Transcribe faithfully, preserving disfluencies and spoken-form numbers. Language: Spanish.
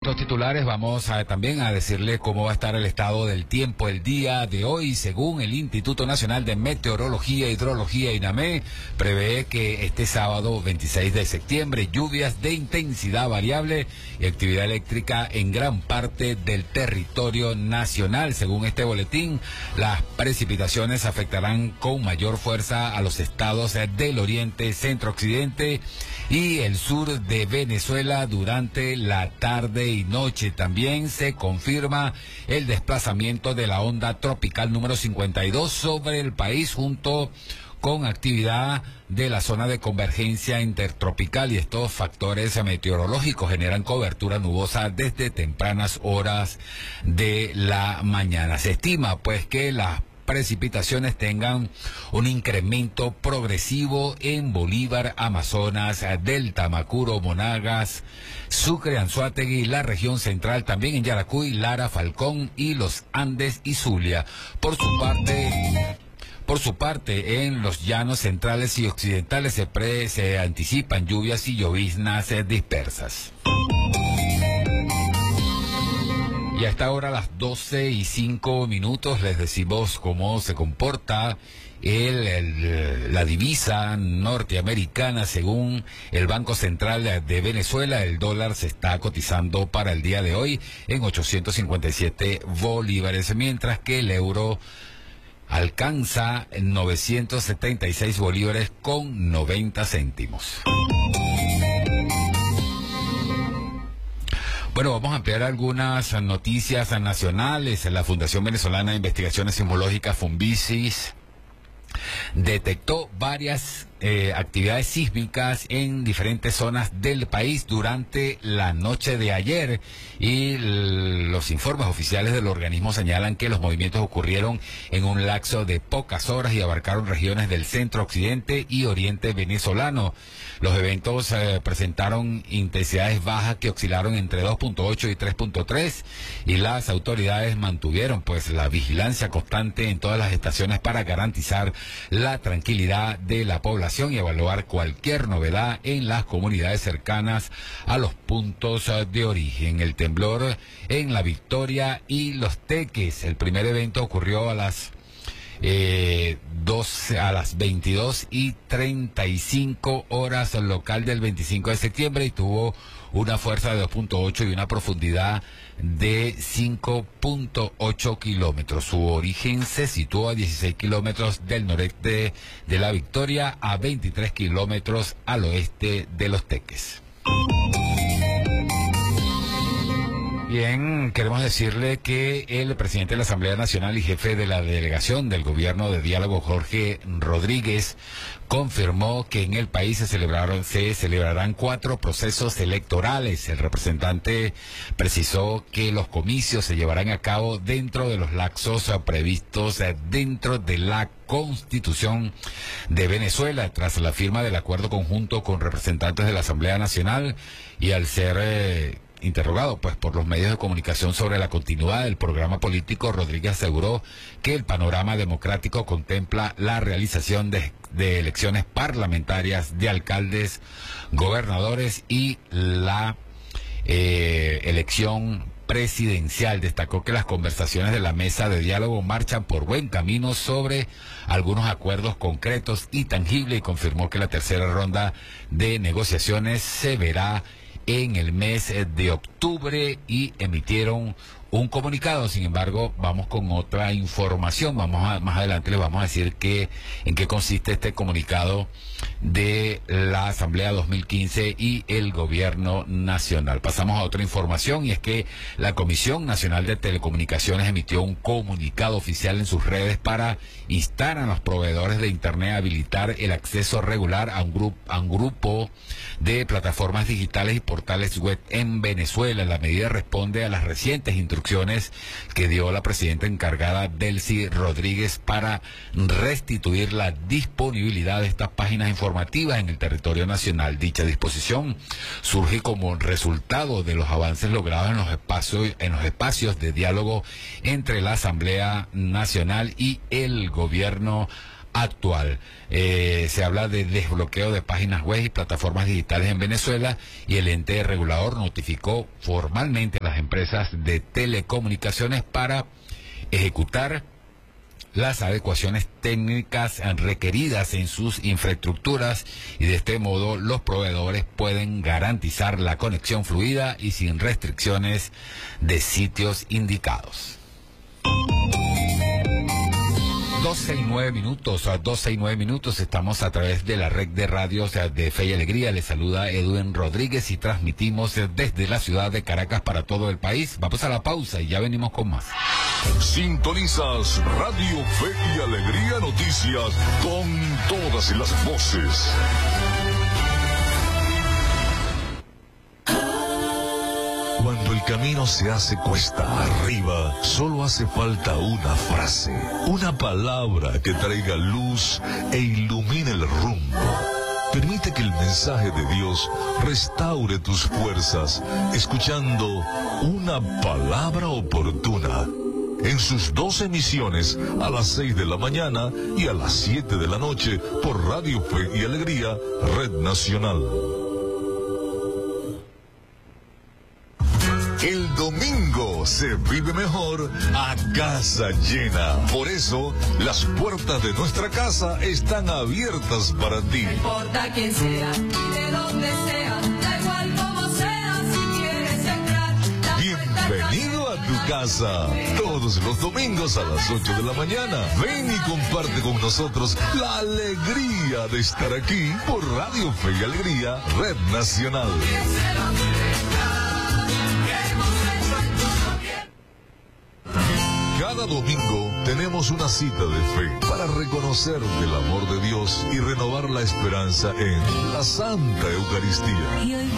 estos titulares vamos a, también a decirle cómo va a estar el estado del tiempo el día de hoy. Según el Instituto Nacional de Meteorología e Hidrología, INAME, prevé que este sábado veintiséis de septiembre, lluvias de intensidad variable y actividad eléctrica en gran parte del territorio nacional. Según este boletín, las precipitaciones afectarán con mayor fuerza a los estados del oriente, centro occidente y el sur de Venezuela durante la tarde y noche. También se confirma el desplazamiento de la onda tropical número cincuenta y dos sobre el país, junto con actividad de la zona de convergencia intertropical, y estos factores meteorológicos generan cobertura nubosa desde tempranas horas de la mañana. Se estima pues que las precipitaciones tengan un incremento progresivo en Bolívar, Amazonas, Delta, Macuro, Monagas, Sucre, Anzoátegui, la región central, también en Yaracuy, Lara, Falcón y los Andes y Zulia. Por su parte... Por su parte, en los llanos centrales y occidentales se, pre, se anticipan lluvias y lloviznas dispersas. Y a esta hora, a las doce y cinco minutos, les decimos cómo se comporta el, el, la divisa norteamericana. Según el Banco Central de Venezuela, el dólar se está cotizando para el día de hoy en ochocientos cincuenta y siete bolívares, mientras que el euro alcanza novecientos setenta y seis bolívares con noventa céntimos. Bueno, vamos a ampliar algunas noticias nacionales. La Fundación Venezolana de Investigaciones Sismológicas, FUNVISIS, detectó varias eh, actividades sísmicas en diferentes zonas del país durante la noche de ayer, y los informes oficiales del organismo señalan que los movimientos ocurrieron en un lapso de pocas horas y abarcaron regiones del centro, occidente y oriente venezolano. Los eventos eh, presentaron intensidades bajas que oscilaron entre dos punto ocho y tres punto tres, y las autoridades mantuvieron pues la vigilancia constante en todas las estaciones para garantizar la tranquilidad de la población y evaluar cualquier novedad en las comunidades cercanas a los puntos de origen. El temblor en La Victoria y Los Teques. El primer evento ocurrió a las Eh, doce, a las veintidós y treinta y cinco horas local del veinticinco de septiembre y tuvo una fuerza de dos punto ocho y una profundidad de cinco punto ocho kilómetros. Su origen se situó a dieciséis kilómetros del noreste de La Victoria, a veintitrés kilómetros al oeste de Los Teques. Bien, queremos decirle que el presidente de la Asamblea Nacional y jefe de la delegación del gobierno de diálogo, Jorge Rodríguez, confirmó que en el país se celebraron, se celebrarán cuatro procesos electorales. El representante precisó que los comicios se llevarán a cabo dentro de los lapsos previstos dentro de la Constitución de Venezuela, tras la firma del acuerdo conjunto con representantes de la Asamblea Nacional, y al ser eh, interrogado pues por los medios de comunicación sobre la continuidad del programa político, Rodríguez aseguró que el panorama democrático contempla la realización de, de elecciones parlamentarias, de alcaldes, gobernadores y la eh, elección presidencial. Destacó que las conversaciones de la mesa de diálogo marchan por buen camino sobre algunos acuerdos concretos y tangibles, y confirmó que la tercera ronda de negociaciones se verá en el mes de octubre, y emitieron un comunicado. Sin embargo, vamos con otra información. Vamos a, más adelante les vamos a decir que, en qué consiste este comunicado de la Asamblea dos mil quince y el Gobierno Nacional. Pasamos a otra información, y es que la Comisión Nacional de Telecomunicaciones emitió un comunicado oficial en sus redes para instar a los proveedores de Internet a habilitar el acceso regular a un, grupo, a un grupo de plataformas digitales y portales web en Venezuela. La medida responde a las recientes instrucciones que dio la presidenta encargada, Delcy Rodríguez, para restituir la disponibilidad de estas páginas informativas en el territorio nacional. Dicha disposición surge como resultado de los avances logrados en los espacios, en los espacios de diálogo entre la Asamblea Nacional y el gobierno actual. Eh, se habla de desbloqueo de páginas web y plataformas digitales en Venezuela, y el ente regulador notificó formalmente a las empresas de telecomunicaciones para ejecutar las adecuaciones técnicas requeridas en sus infraestructuras, y de este modo los proveedores pueden garantizar la conexión fluida y sin restricciones de sitios indicados. doce y nueve minutos, a doce y nueve minutos, estamos a través de la red de radios de Fe y Alegría. Les saluda Edwin Rodríguez y transmitimos desde la ciudad de Caracas para todo el país. Vamos a la pausa y ya venimos con más. Sintonizas Radio Fe y Alegría Noticias con todas las voces. Cuando el camino se hace cuesta arriba, solo hace falta una frase, una palabra que traiga luz e ilumine el rumbo. Permite que el mensaje de Dios restaure tus fuerzas, escuchando una palabra oportuna. En sus dos emisiones, a las seis de la mañana y a las siete de la noche, por Radio Fe y Alegría, Red Nacional. El domingo se vive mejor a casa llena. Por eso, las puertas de nuestra casa están abiertas para ti. No importa quién sea y de dónde sea, da igual como sea, si quieres entrar. Bienvenido a tu casa. Todos los domingos a las ocho de la mañana. Ven y comparte con nosotros la alegría de estar aquí por Radio Fe y Alegría, Red Nacional. Cada domingo tenemos una cita de fe para reconocer el amor de Dios y renovar la esperanza en la Santa Eucaristía.